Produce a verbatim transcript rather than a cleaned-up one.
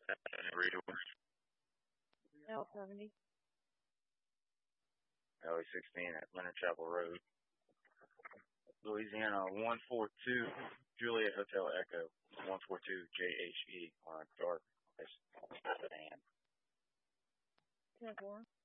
Reader. L seventy. L A sixteen at Leonard Chapel Road. Louisiana one four two Juliet Hotel Echo one four two J H E on a dark sedan. ten four.